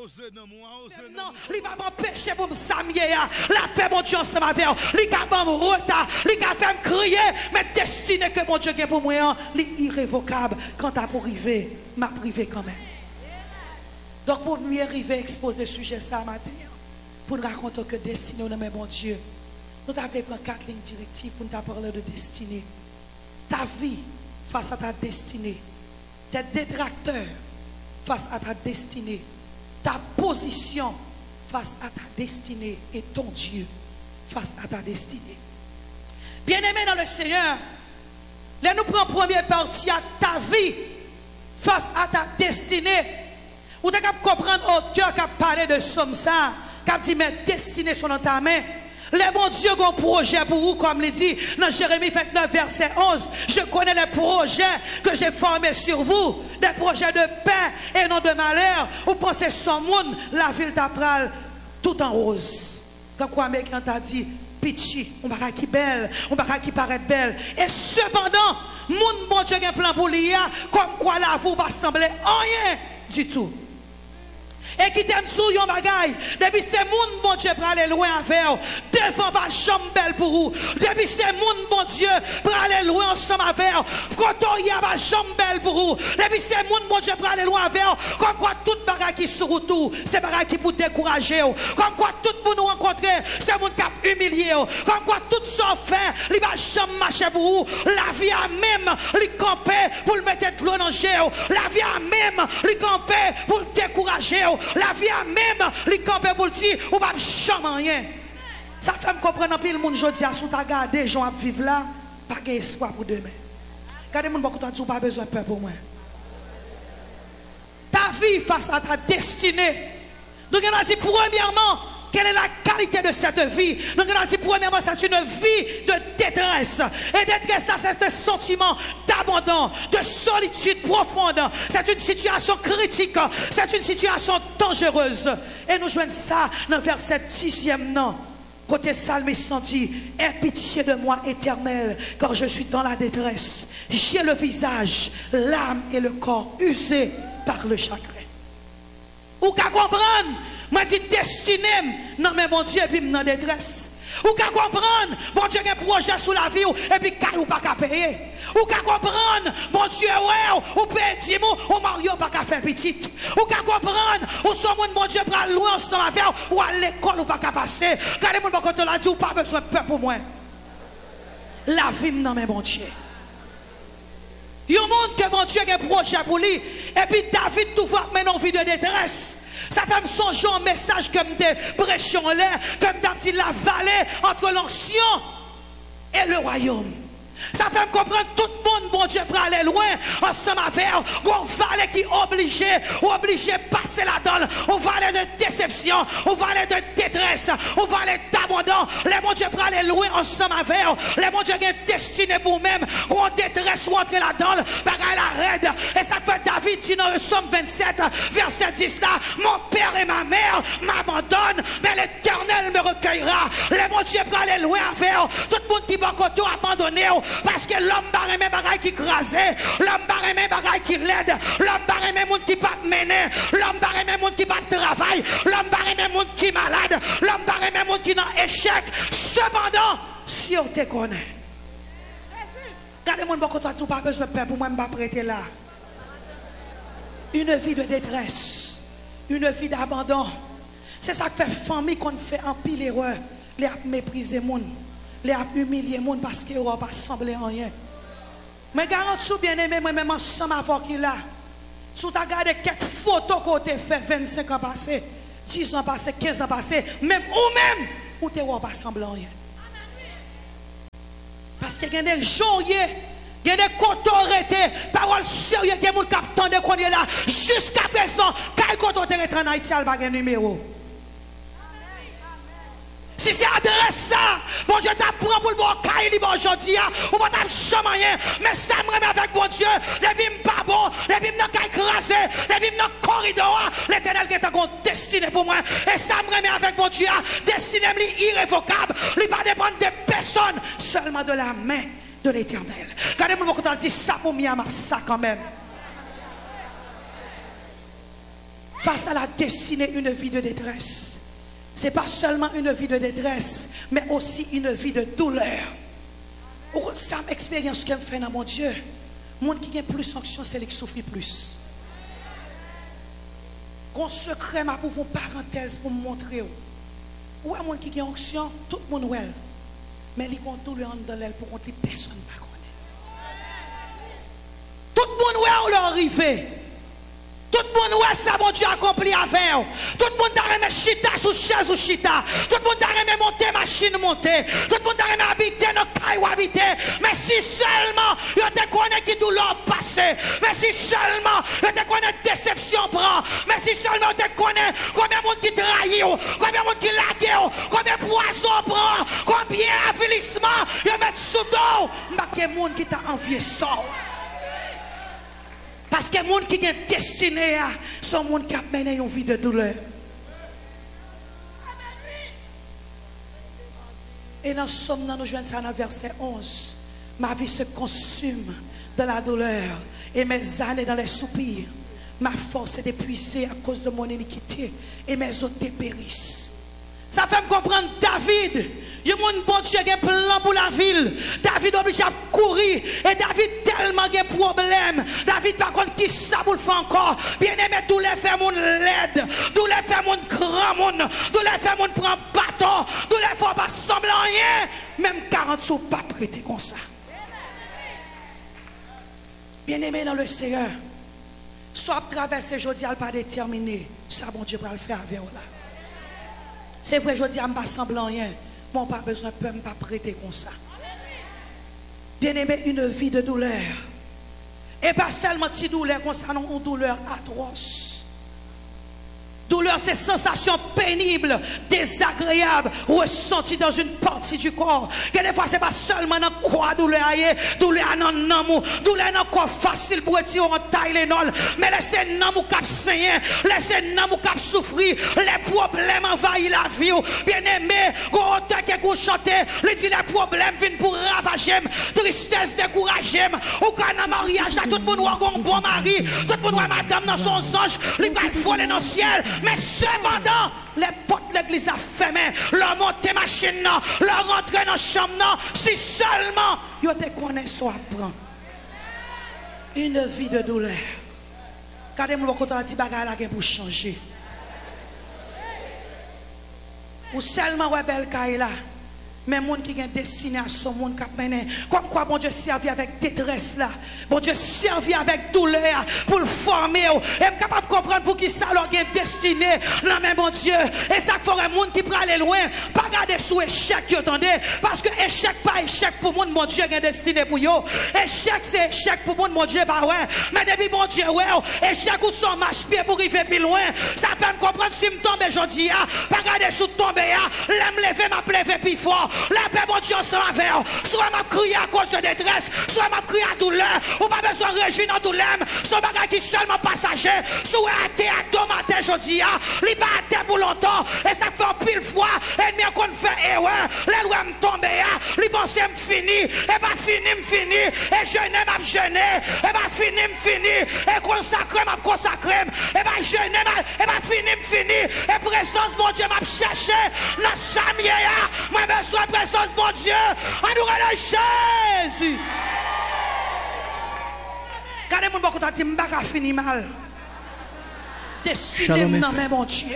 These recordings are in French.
Non, il va m'empêcher pour me s'amier. La paix, mon Dieu, ensemble avec vous. Il va me retard. Il va faire me crier. Mais destinée que mon Dieu a pour moi, est irrévocable. Quand tu as pour arriver, m'a privé quand même. Donc, pour nous arriver à exposer ce sujet ça matin, pour nous raconter que destinée, on est mon Dieu. Nous avons pris 4 lignes directives pour nous parler de destinée. Ta vie face à ta destinée. Tes détracteurs face à ta destinée. Ta position face à ta destinée. Et ton Dieu face à ta destinée. Bien-aimé dans le Seigneur, là nous prenons première partie à ta vie face à ta destinée. Vous devez comprendre auteur qui a parlé de somme ça, qui a dit mes destinées sont dans ta main. Les bon Dieu ont un projet pour vous, comme il dit dans Jérémie 29, verset 11. Je connais les projets que j'ai formés sur vous, des projets de paix et non de malheur. Vous pensez sans monde, la ville t'apprend tout en rose. Comme quoi, mec, quand t'a dit, pitchy, on va qui belle, on va qui paraît belle. Et cependant, mon bon Dieu a un plan pour l'IA, comme quoi la vous va sembler rien du tout. Et qui t'aime sous yon bagay. Depuis c'est moun bon Dieu pour aller loin avec vous. Devant pas chambre belle pour vous. Depuis c'est moun bon Dieu pour aller loin ensemble avec vous. Quand il y a pas chambre belle pour vous. Depuis c'est moun bon Dieu pour aller loin avec vous. Comme quoi tout bagay qui sur tout, c'est bagay qui pour décourager vous. Comme quoi tout pour nous rencontrer, c'est moun qui a humilié vous. Comme quoi tout ça fait, il va chambre marcher pour vous. La vie a même li camper pour le mettre de l'eau dans le jeu. La vie a même li camper pour le décourager vous. La vie a même les campés pour le dire, ou pas jamais rien. Ça fait me comprendre que le monde aujourd'hui, si tu as gardé les gens à vivre là, pas d'espoir pour demain. Regardez, mon beaucoup de pas besoin de peur pour moi. Ta vie face à ta destinée. Donc, on a dit, premièrement, quelle est la qualité de cette vie? Donc, on a dit, premièrement, c'est une vie de détresse. Et détresse, là, c'est un sentiment d'abandon, de solitude profonde. C'est une situation critique. C'est une situation dangereuse. Et nous jouons ça dans le verset 10e, non. Côté psalmiste dit, aie pitié de moi, Éternel, car je suis dans la détresse. J'ai le visage, l'âme et le corps usés par le chagrin. Ou qu'à comprendre? Moi, je dis destiné, non, mais mon Dieu, et puis dans détresse. Ou qu'à comprendre, mon Dieu, a un projet sur la vie, et puis ou pas qu'à payer. Ou qu'à comprendre, mon Dieu, ouais, ou paye 10 mots, ou Mario pas qu'à faire petite. Ou qu'à comprendre, ou son monde, mon Dieu, prend loin ensemble avec, ou à l'école, ou pas qu'à passer. Regardez-moi, quand on l'a dit, ou pas besoin de peur pour moi. La vie, non, mais mon Dieu. Il y a un monde que mon Dieu a un projet pour lui, et puis David, tout voit maintenant vie de détresse. Ça fait me songer un message que me prêché en l'air, comme dans la vallée entre l'ancien et le royaume. Ça fait me comprendre tout le monde, mon Dieu, pour aller loin, ensemble avec un valet qui est obligé de passer là-dedans. On va aller de déception, on va aller de détresse, on va aller d'abandon. Les mon Dieu, pour aller loin, ensemble avec les mon Dieu, qui est destiné pour même, ou en détresse, ou entrer là-dedans, par la raide. Et ça fait David dit dans le psaume 27, verset 10 là, mon père et ma mère m'abandonnent, mais l'Éternel me recueillera. Les mon Dieu, pour aller loin avec tout le monde qui va côté abandonné. Parce que l'homme barre même bagaille qui crasé, l'homme barre même bagaille qui l'aide, l'homme barre même monde qui pas mener, l'homme barre même monde qui pas travail, l'homme barre même monde qui malade, l'homme barre même monde qui dans échec. Cependant, si on te connaît, regardez-moi beaucoup de pas besoin de peur pour moi me prêter là. Une vie de détresse, une vie d'abandon. C'est ça qui fait famille qu'on fait en pile erreur, les mépriser monde. Les a humilié monde parce qu'ils n'ont pas semblé en rien. Mais garantis bien aimé, moi-même ensemble avec qui là. Si tu as regardé quelques photos qu'on t'a fait 25 ans passés, 10 ans passés, 15 ans passés, même ou tu n'as pas semblé en rien. Parce qu'il y a des gens, il y a des autorités, paroles sérieuses, il y a des gens qui attendent qu'on est là. Jusqu'à présent, quel côté est en Haïti, il n'y a pas de numéro. Si c'est adresse ça, bon Dieu t'apprend pour le bon caille libre aujourd'hui, ou pas t'as chamayen, mais ça me remet avec bon Dieu, les vies pas bon, les vies n'a qu'à écraser, les vies n'a corridor, l'Éternel qui est en destiné pour moi, et ça me remet avec bon Dieu, destiné irrévocable, il ne va dépendre de personne, seulement de la main de l'Éternel. Regardez-moi quand on dit ça pour moi, ça quand même. face à la destinée, une vie de détresse. Ce n'est pas seulement une vie de détresse, mais aussi une vie de douleur. Ça m'expérience qu'elle fait dans mon Dieu. Le monde qui a plus sanction, c'est lui qui souffre plus. Qu'on secret, ma pour une parenthèse pour me montrer. Ou un monde qui a onction, tout le monde ouais. Mais il y a une douleur dans l'aile pour que personne ne connaît. Tout le monde ouais, on l'a arrivé. Tout le monde ouais, ça mon Dieu accompli avec. Tout le monde a remis chita sous chaise ou chita. Tout le monde a remis monter machine monter. Tout le monde a remis habiter dans caille habiter. Mais si seulement il te connaît qui douleur passé. Mais si seulement il te connaît déception prend. Mais si seulement il te connaît combien de monde qui trahit, combien de monde qui lague, combien de poison prend, combien d'avilissement il met sous dos. Mais quel monde qui t'a envié ça. Parce que les gens qui sont destinés sont les gens qui ont mené une vie de douleur. Et dans Somme, nous jouons ça dans verset 11. Ma vie se consume dans la douleur et mes années dans les soupirs. Ma force est épuisée à cause de mon iniquité et mes os dépérissent. Ça fait me comprendre David. Il y a un bon Dieu qui a un plan pour la ville. David obligé à courir. Et David tellement de problèmes. David par contre qui ça pour le faire encore. Bien aimé, tous les femmes l'aide. Tous les femmes grand monde. Tous les femmes prennent bâton. Tous les femmes pas semblant rien. Même 40 sous pas prêter comme ça. Bien aimé dans le Seigneur. Soit traverser aujourd'hui à pas déterminé. Ça bon Dieu va le faire avec vous là. C'est vrai, je dis, je ne pas semblant rien. Moi, pas besoin de me pas prêter comme ça. Bien aimé, une vie de douleur. Et pas seulement de douleur, concernant une douleur atroce. Douleur, c'est sensation pénible, désagréable, ressentie dans une partie du corps. Que des fois, ce n'est pas seulement dans quoi douleur est, douleur dans l'amour, douleur dans quoi facile pour retirer en taille les nols, mais laissez l'amour cap saigner, laissez l'amour cap souffrir, les problèmes envahissent la vie. Bien aimé, quand on qui vous chantez, il dit les problèmes viennent pour ravager, tristesse décourager, ou quand on a mariage, là, tout le monde a un bon mari, tout le monde a madame dans son ange, il va voler dans le ciel. Mais cependant, les portes de l'église a fermé, leur monter machine, leur rentrer dans la chambre, si seulement ils te connaissent ou apprend. Une vie de douleur. Regardez-moi quand on a dit bagarre là pour changer. Ou seulement ouais belle caille là. Mais les gens qui ont destiné à ce monde qui a mené. Comme quoi, bon Dieu servi avec détresse là. Bon Dieu servi avec douleur pour le former. Et je suis capable de comprendre pour qui ça leur est destiné. Non, mais bon Dieu. Et ça ferait les gens qui peuvent aller loin. Pas regarder sous échec, attendez. Parce que échec, pas échec pour le monde, mon Dieu est destiné pour eux. Échec, c'est échec pour le monde, mon Dieu, pas ouais. Mais depuis mon Dieu, ouais. Échec ou son marche-pied pour arriver plus loin. Ça fait me comprendre si je tombe aujourd'hui. Pas regarder sous tomber. L'aime lever, m'a lever plus fort. La paix, mon Dieu, sera avec. Soit m'a crié à cause de détresse, soit m'a crié à douleur. Ou pas besoin de régir dans douleur. Son bagage qui seulement passager. Soit à terre, à deux matins, aujourd'hui. Il va à terre pour longtemps. Et ça fait un pile fois. Et bien qu'on fait erreur. Les lois me tombent. Les pensées me finissent. Et pas fini, me finit. Et jeûner, m'a jeûner. Et pas fini, me finit. Et consacrer, m'a consacrer. Et pas jeûner, et pas fini, me finit. Et présence, mon Dieu, m'a cherché. Dans Samia, moi, besoin de présence, mon Dieu. À nous regarder Jésus. Regardez-moi, beaucoup de temps, je vais finir mal. Destiné, non, mais mon Dieu.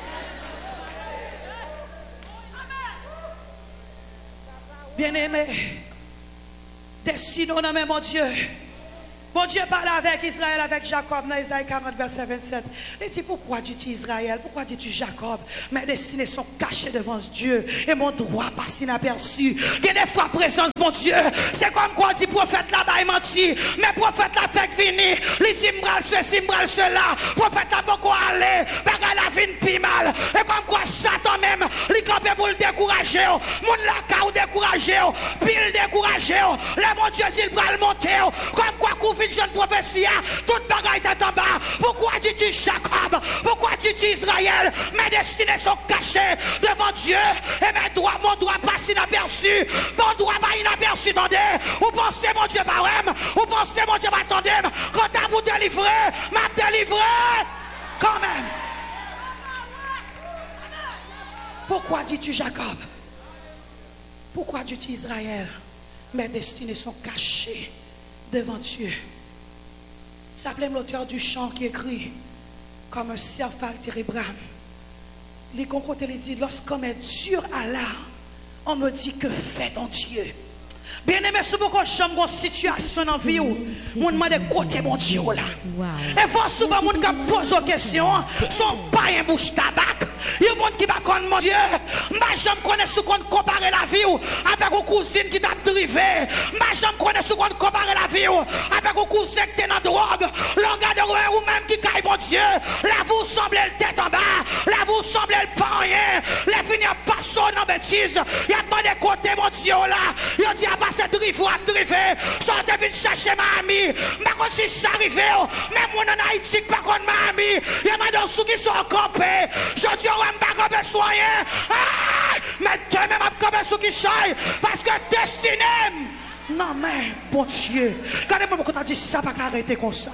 Bien-aimé, destiné, non, mais mon Dieu. Bon Dieu parle avec Israël, avec Jacob, dans Isaïe 40, verset 27. Il dit, pourquoi dis-tu Israël? Pourquoi dis-tu Jacob? Mes destinées sont cachées devant Dieu et mon droit passe inaperçu. Il y a des fois présence, mon Dieu. C'est comme quoi dit prophète là-bas, il mentit. Mais prophète là fait venir. Il dit, m'bral ceci, m'bral cela. Prophète là, beaucoup aller. Bagarre la vie pi mal. Et comme quoi Satan même, il campait pour le décourager. Mon la ou décourager. Pile décourager. Le mon Dieu dit, il va le monter. Comme quoi une jeune prophétie, toute bagaille est en bas. Pourquoi dis-tu Jacob? Pourquoi dis-tu Israël? Mes destinées sont cachées devant Dieu et mes droits, mon droit passe inaperçu. Mon droit pas inaperçu, attendez. Vous pensez mon Dieu pas même? Vous pensez mon Dieu pas attendez? Quand t'as vous délivrer, m'a délivré quand même. Pourquoi dis-tu Jacob? Pourquoi dis-tu Israël? Mes destinées sont cachées devant Dieu. Ça s'appelle l'auteur du chant qui écrit comme un cerf altérébram. Les côté il dit, lorsqu'on est dur à l'âme, on me dit que fait ton Dieu? Bien aimé, si beaucoup de chambre, une situation dans la vie, on demande côté mon Dieu là. Et voir souvent, les gens qui posent des questions, sont pas un bouche tabac. Il y a des gens qui va connaître mon Dieu. Je me connais ce qu'on compare la vie avec une cousine qui t'a drivé. Je me connais ce qu'on compare la vie avec une cousine qui est dans la drogue. Regardez ou même qui caille mon Dieu. Là, vous semblez le tête en bas. Là, vous semblez le pas rien. Les finir pas sonner en bêtise. Il y a demandé côté mon Dieu là. Il a dit à passer drive ou à driver. Sortez vite chercher ma amie. Mais quand si ça arrive, même moi en Haïti, pas contre ma amie. Il y a des gens qui sont campés. Je dis, on va pas camper soigner. Mais demain, je vais camper sur qui chaille. Parce que destiné. Non, mais bon Dieu. Regardez-moi pourquoi tu as dit ça, pas arrêter comme ça.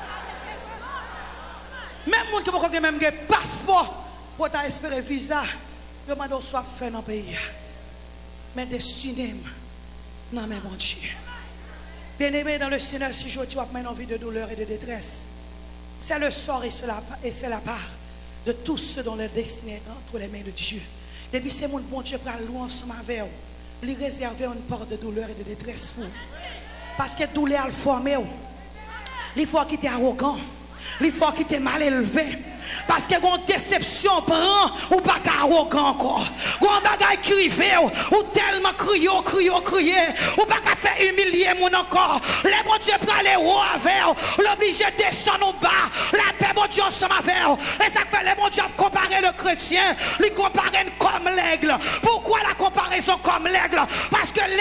Même les gens qui ont même un passeport pour espérer visa, je demande soit fait dans le pays. Mais destiné. Non, mais mon Dieu. Bien aimé dans le Seigneur, si je tu as une envie de douleur et de détresse, c'est le sort et c'est la part de tous ceux dont leur destinée est entre les mains de Dieu. Depuis c'est mon bon Dieu pour aller ensemble avec vous, lui réserver une porte de douleur et de détresse pour vous. Parce que douleur a formé, il faut qu'il était arrogant, il faut qu'il était mal élevé. Parce que une déception prend ou pas arrogant encore. Un bagage crivé ou tellement crié ou pas qu'à faire humilier mon encore. Les bon Dieu pour aller haut avec l'obligé de descendre au bas. La paix mon Dieu ensemble avec. Et ça fait les bon Dieu comparer le chrétien, lui comparer comme l'aigle. Pourquoi la comparaison comme l'aigle?